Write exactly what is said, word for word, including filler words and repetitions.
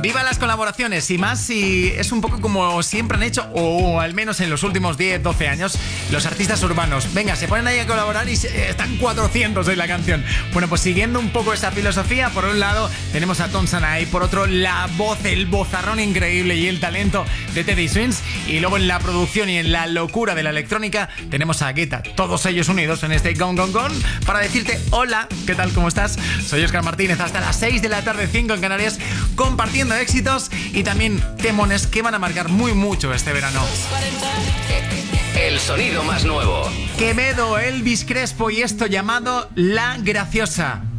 Viva las colaboraciones y más si es un poco como siempre han hecho, o al menos en los últimos diez, doce años, los artistas urbanos. Venga, se ponen ahí a colaborar y se, están cuatrocientos en la canción. Bueno, pues siguiendo un poco esa filosofía, por un lado tenemos a Tom Sanai, por otro la voz, el vozarrón increíble y el talento de Teddy Swims, y luego en la producción y en la locura de la electrónica tenemos a Guetta, todos ellos unidos en este Gone Gone Gone para decirte hola, ¿qué tal? ¿Cómo estás? Soy Óscar Martínez, hasta las seis de la tarde, cinco en Canarias, compartiendo éxitos y también temones que van a marcar muy mucho este verano. El sonido más nuevo. Quevedo, Elvis Crespo y esto llamado La Graciosa.